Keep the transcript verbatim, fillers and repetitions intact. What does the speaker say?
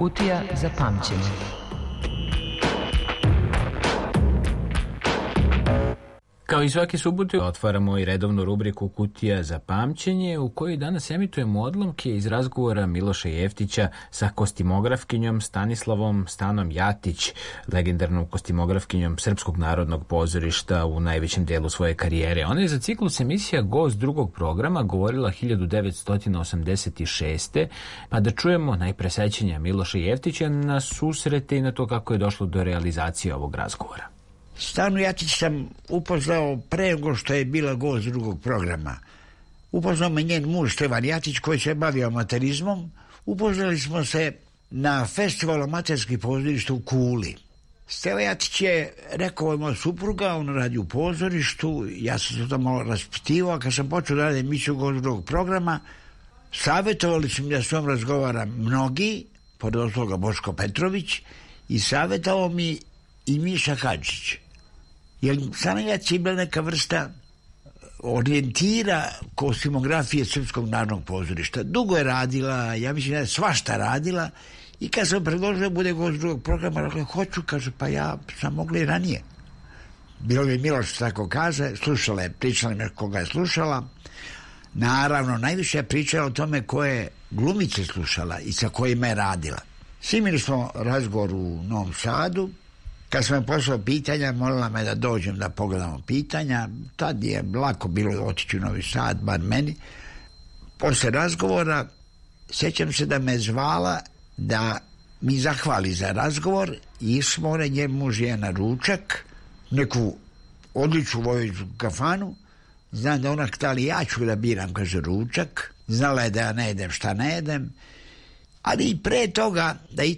Kutija za pamćenje. Kao i svake subote otvaramo i redovnu rubriku Kutija za pamćenje, u kojoj danas emitujemo odlomke iz razgovora Miloša Jeftića sa kostimografkinjom Stanislavom Stanom Jatić, legendarnom kostimografkinjom Srpskog narodnog pozorišta u najvećem delu svoje karijere. Ona je za ciklus emisija Gost drugog programa govorila hiljadu devetsto osamdeset šeste. Pa da čujemo najpre sećanja Miloša Jeftića na susrete i na to kako je došlo do realizacije ovog razgovora. Stanu Jatić sam upoznao pre nego što je bila gost drugog programa. Upoznao me njen muž Stevan Jatić koji se bavio amaterizmom. Upoznali smo se na festivalu amaterskih pozorišta u Kuli. Stevan Jatić je rekao moj supruga, on radi u pozorištu, ja sam se to malo raspitivao. Kad sam počeo da radim emisiju gost drugog programa, savjetovali su mi da s njom razgovara mnogi, pored osloga Boško Petrović, i savjetovao mi i Miša Hadžić. Jer Stana Jatić je bila neka vrsta orijentira kostimografije Srpskog narodnog pozorišta. Dugo je radila, ja mislim da je svašta radila, i kad sam predložio da bude gost drugog programa, rekao, hoću, kaže, pa ja sam mogla i ranije. Bilo mi Miloš tako kaže, slušala je, pričala mi koga je slušala. Naravno, najviše je pričala o tome koje glumice slušala i sa kojima je radila. Snimili smo razgovor u Novom Sadu. Kad sam je poslao pitanja, molila me da dođem da pogledamo pitanja. Tad je lako bilo otići u Novi Sad, bar meni. Posle razgovora, sjećam se da me zvala da mi zahvali za razgovor. Išli ona, njen muž je na ručak, neku odličnu vojvođansku kafanu. Znam da ona htali, ja ću da biram, kaže, ručak. Znala je da ja ne jedem šta ne jedem. Ali i pre toga, da i